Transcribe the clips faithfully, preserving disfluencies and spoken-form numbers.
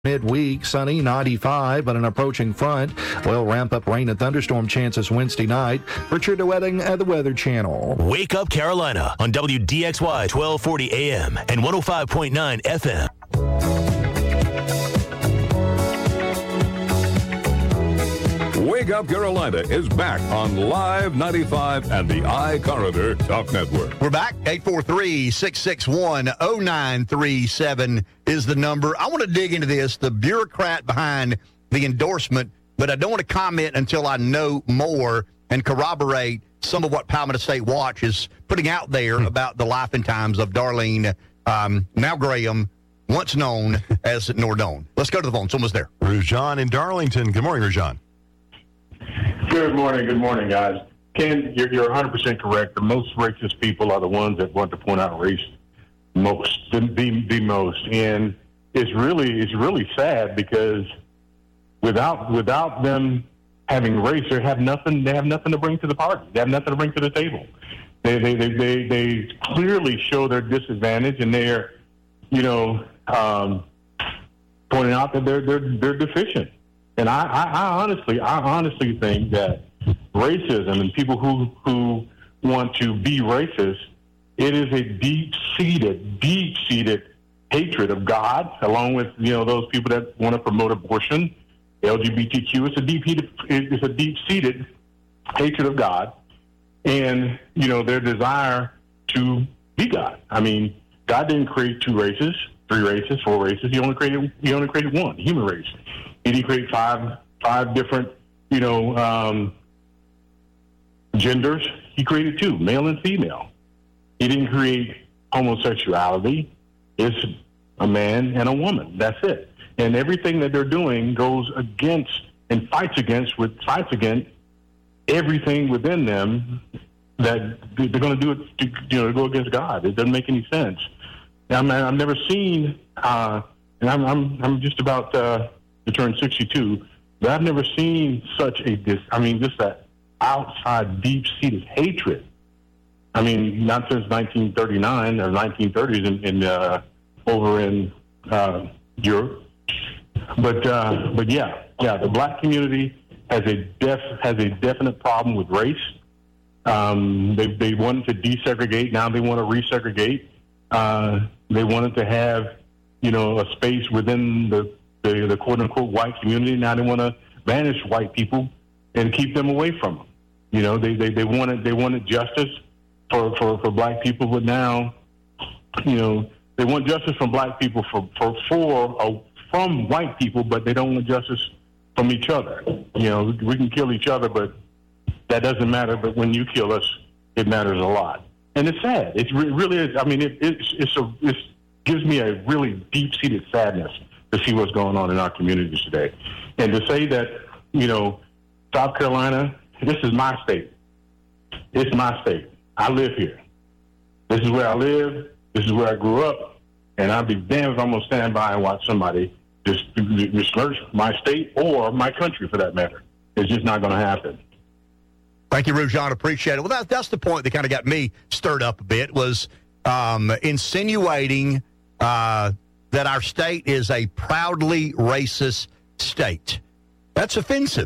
Midweek, sunny, ninety-five, but an approaching front will ramp up rain and thunderstorm chances Wednesday night. Richard DeWetting at the Weather Channel. Wake Up Carolina on W D X Y twelve forty A M and one oh five point nine F M. Wake Up Carolina is back on Live ninety-five and the iCorridor Talk Network. We're back. eight four three, six six one, oh nine three seven is the number. I want to dig into this, the bureaucrat behind the endorsement, but I don't want to comment until I know more and corroborate some of what Palmetto State Watch is putting out there hmm. about the life and times of Darlene, um, now Graham, once known as Nordone. Let's go to the phone. Someone's there. Rujan in Darlington. Good morning, Rujan. Good morning. Good morning, guys. Ken, you're, you're one hundred percent correct. The most racist people are the ones that want to point out race most, the, the, the most. And it's really it's really sad because without without them having race, they have nothing. They have nothing to bring to the party. They have nothing to bring to the table. They they they they, they clearly show their disadvantage, and they're you know um, pointing out that they're they're they're deficient. And I, I, I honestly, I honestly think that racism and people who who want to be racist, it is a deep-seated, deep-seated hatred of God, along with you know those people that want to promote abortion, L G B T Q. It's a deep-seated, it's a deep-seated hatred of God, and you know their desire to be God. I mean, God didn't create two races, three races, four races. He only created he only created one, the human race. He didn't create five five different, you know, um, genders. He created two, male and female. He didn't create homosexuality. It's a man and a woman. That's it. And everything that they're doing goes against and fights against, with fights against everything within them that they're going to do it, to, you know, to go against God. It doesn't make any sense. I mean, I've never seen, uh, and I'm, I'm, I'm just about. Uh, to turn sixty-two, but I've never seen such a, dis, I mean, just that outside, deep-seated hatred. I mean, not since nineteen thirty-nine or nineteen thirties in, in uh, over in uh, Europe. But uh, but yeah, yeah, the black community has a def, has a definite problem with race. Um, they they wanted to desegregate, now they want to resegregate. Uh, they wanted to have, you know, a space within the The, the quote-unquote white community. Now they want to banish white people and keep them away from them. You know, they, they, they wanted they wanted justice for, for, for black people, but now, you know, they want justice from black people for for, for uh, from white people, but they don't want justice from each other. You know, we can kill each other, but that doesn't matter. But when you kill us, it matters a lot, and it's sad. It really is. I mean, it it's, it's a it gives me a really deep-seated sadness to see what's going on in our communities today. And to say that, you know, South Carolina, this is my state. It's my state. I live here. This is where I live. This is where I grew up. And I'd be damned if I'm going to stand by and watch somebody just besmirch my state or my country, for that matter. It's just not going to happen. Thank you, Rujan. Appreciate it. Well, that, that's the point that kind of got me stirred up a bit, was um, insinuating uh, that our state is a proudly racist state. That's offensive.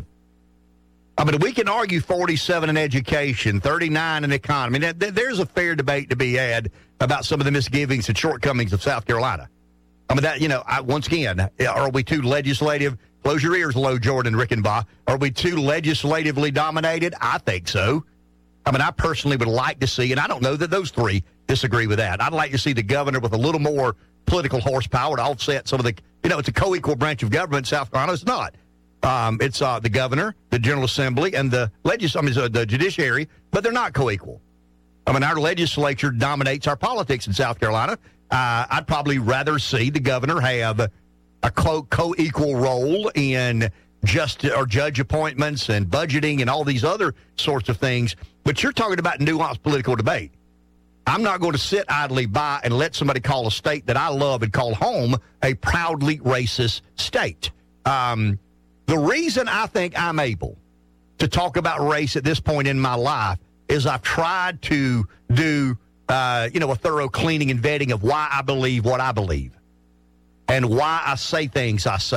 I mean, we can argue forty-seven in education, thirty-nine in economy. Now, there's a fair debate to be had about some of the misgivings and shortcomings of South Carolina. I mean, that, you know, I, once again, are we too legislative? Close your ears, Low Jordan Rickenbaugh. Are we too legislatively dominated? I think so. I mean, I personally would like to see, and I don't know that those three disagree with that. I'd like to see the governor with a little more political horsepower to offset some of the, you know, it's a co-equal branch of government. South Carolina is not. Um, it's uh, the governor, the General Assembly, and the legis- I mean, uh, the judiciary, but they're not co-equal. I mean, our legislature dominates our politics in South Carolina. Uh, I'd probably rather see the governor have a co- co-equal role in just or judge appointments and budgeting and all these other sorts of things. But you're talking about nuanced political debate. I'm not going to sit idly by and let somebody call a state that I love and call home a proudly racist state. Um, the reason I think I'm able to talk about race at this point in my life is I've tried to do, uh, you know, a thorough cleaning and vetting of why I believe what I believe. and why I say things I say.